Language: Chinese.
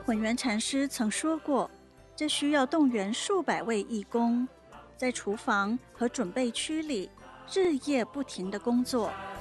混元禅师曾说过，这需要动员数百位义工，在厨房和准备区里日夜不停地工作，